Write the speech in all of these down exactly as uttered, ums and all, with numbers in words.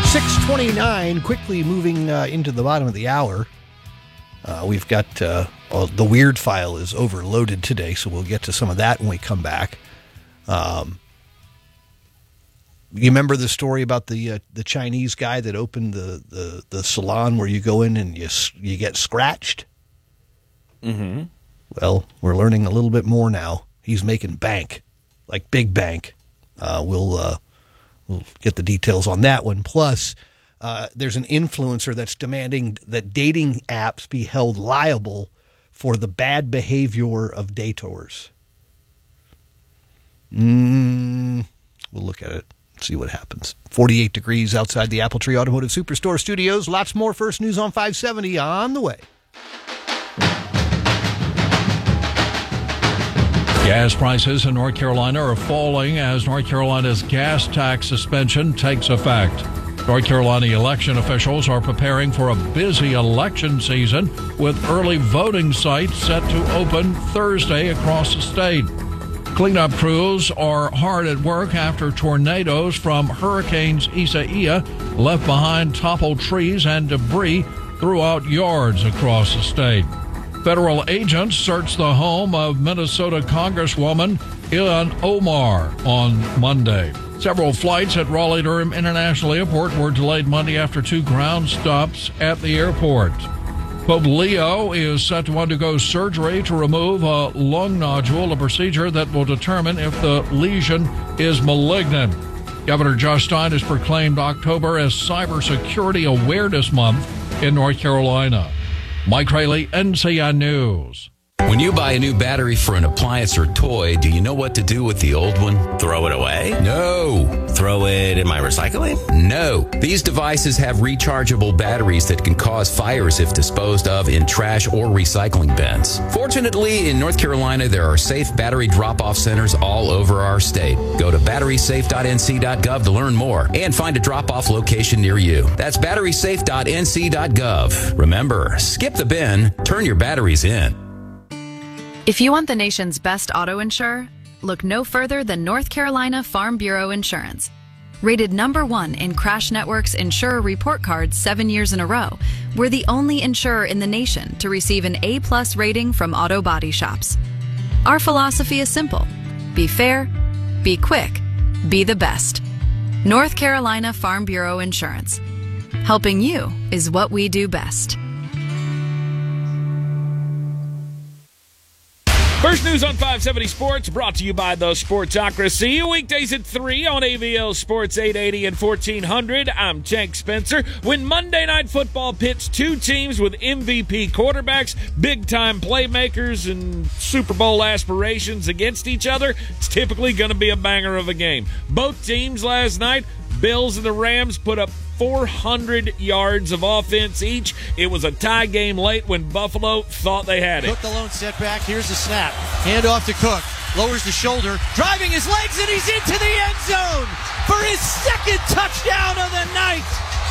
six twenty-nine, quickly moving uh, into the bottom of the hour. Uh, we've got uh, well, the weird file is overloaded today, so we'll get to some of that when we come back. Um, you remember the story about the uh, the Chinese guy that opened the, the, the salon where you go in and you you get scratched? Mm-hmm. Well, we're learning a little bit more now. He's making bank, like big bank. Uh, we'll uh, we'll get the details on that one. Plus, uh, there's an influencer that's demanding that dating apps be held liable for the bad behavior of daters. Mm, we'll look at it, see what happens. forty-eight degrees outside the Appletree Automotive Superstore studios. Lots more First News on five seventy on the way. Gas prices in North Carolina are falling as North Carolina's gas tax suspension takes effect. North Carolina election officials are preparing for a busy election season with early voting sites set to open Thursday across the state. Cleanup crews are hard at work after tornadoes from Hurricanes Isaiah left behind toppled trees and debris throughout yards across the state. Federal agents searched the home of Minnesota Congresswoman Ilhan Omar on Monday. Several flights at Raleigh-Durham International Airport were delayed Monday after two ground stops at the airport. Pope Leo is set to undergo surgery to remove a lung nodule, a procedure that will determine if the lesion is malignant. Governor Josh Stein has proclaimed October as Cybersecurity Awareness Month in North Carolina. Mike Rayleigh, N C I News. When you buy a new battery for an appliance or toy, do you know what to do with the old one? Throw it away? No. Throw it in my recycling? No. These devices have rechargeable batteries that can cause fires if disposed of in trash or recycling bins. Fortunately, in North Carolina, there are safe battery drop-off centers all over our state. Go to battery safe dot n c dot gov to learn more and find a drop-off location near you. That's battery safe dot n c dot gov. Remember, skip the bin, turn your batteries in. If you want the nation's best auto insurer, look no further than North Carolina Farm Bureau Insurance. Rated number one in Crash Network's Insurer Report Card seven years in a row, we're the only insurer in the nation to receive an A-plus rating from auto body shops. Our philosophy is simple. Be fair, be quick, be the best. North Carolina Farm Bureau Insurance. Helping you is what we do best. First News on five seventy Sports, brought to you by the Sportsocracy. Weekdays at three on A V L Sports eight eighty and fourteen hundred. I'm Tank Spencer. When Monday Night Football pits two teams with M V P quarterbacks, big-time playmakers, and Super Bowl aspirations against each other, it's typically going to be a banger of a game. Both teams last night, Bills and the Rams, put up four hundred yards of offense each. It was a tie game late when Buffalo thought they had it. Cook the lone setback. Here's the snap. Hand off to Cook. Lowers the shoulder. Driving his legs, and he's into the end zone for his second touchdown of the night.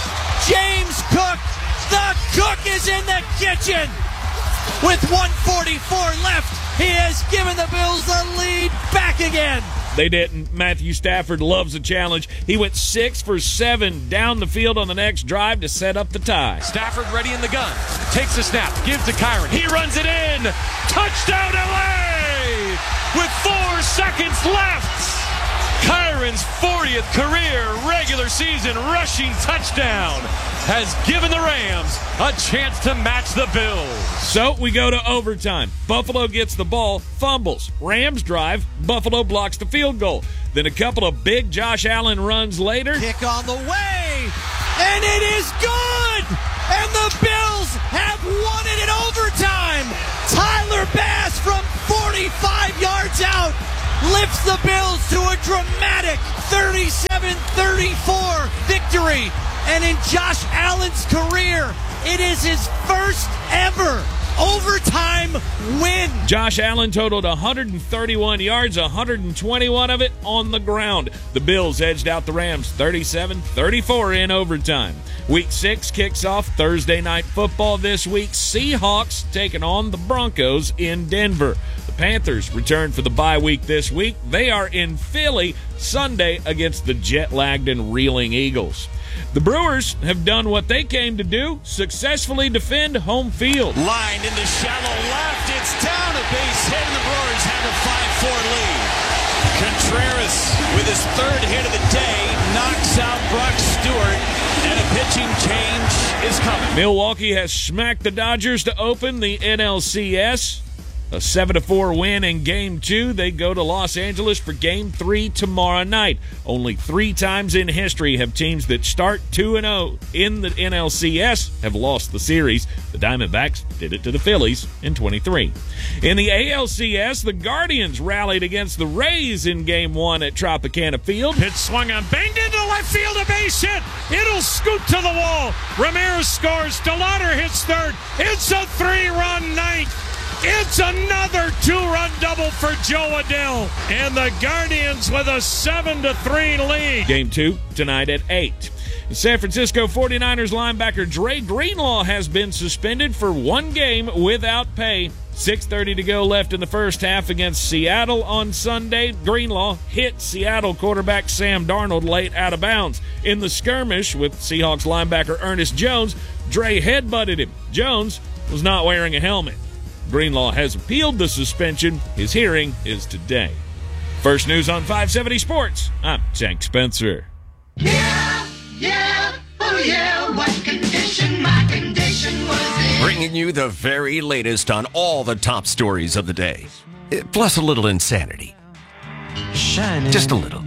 James Cook. The Cook is in the kitchen. With one forty-four left, he has given the Bills the lead back again. They didn't. Matthew Stafford loves a challenge. He went six for seven down the field on the next drive to set up the tie. Stafford ready in the gun. Takes the snap. Gives to Kyron. He runs it in. Touchdown L A! With four seconds left. Kyron's fortieth career regular season rushing touchdown has given the Rams a chance to match the Bills. So we go to overtime. Buffalo gets the ball, fumbles. Rams drive. Buffalo blocks the field goal. Then a couple of big Josh Allen runs later. Kick on the way, and it is good! And the Bills have won it in overtime. Tyler Bass from forty-five yards out lifts the Bills to a dramatic thirty-seven thirty-four victory. And in Josh Allen's career, it is his first ever overtime win. Josh Allen totaled one hundred thirty-one yards, one hundred twenty-one of it on the ground. The Bills edged out the Rams thirty-seven thirty-four in overtime. Week six kicks off Thursday Night Football this week. Seahawks taking on the Broncos in Denver. The Panthers return for the bye week this week. They are in Philly Sunday against the jet-lagged and reeling Eagles. The Brewers have done what they came to do, successfully defend home field. Line into shallow left. It's down, a base hit, and the Brewers have a five four lead. Contreras, with his third hit of the day, knocks out Brock Stewart, and a pitching change is coming. Milwaukee has smacked the Dodgers to open the N L C S. A seven to four win in Game two. They go to Los Angeles for Game three tomorrow night. Only three times in history have teams that start two and oh in the N L C S have lost the series. The Diamondbacks did it to the Phillies in twenty-three. In the A L C S, the Guardians rallied against the Rays in Game one at Tropicana Field. Pitch swung on, banged into left field, a base hit. It'll scoot to the wall. Ramirez scores. DeLauder hits third. It's a three-run night. It's another two-run double for Joe Adell, and the Guardians with a seven to three lead. Game two tonight at eight. San Francisco forty-niners linebacker Dre Greenlaw has been suspended for one game without pay. six thirty to go left in the first half against Seattle on Sunday. Greenlaw hit Seattle quarterback Sam Darnold late out of bounds. In the skirmish with Seahawks linebacker Ernest Jones, Dre headbutted him. Jones was not wearing a helmet. Greenlaw has appealed the suspension. His hearing is today. First news on five seventy Sports. I'm Cenk Spencer. Yeah, yeah, oh yeah, what condition my condition was in. Bringing you the very latest on all the top stories of the day. Plus a little insanity. Shining. Just a little.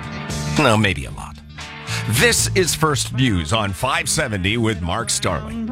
No, maybe a lot. This is First News on five seventy with Mark Starling.